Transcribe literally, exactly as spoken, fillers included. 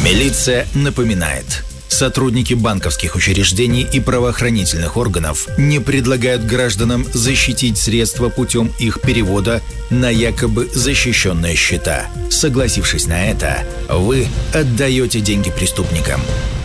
Милиция напоминает. Сотрудники банковских учреждений и правоохранительных органов не предлагают гражданам защитить средства путем их перевода на якобы защищенные счета. Согласившись на это, вы отдаете деньги преступникам.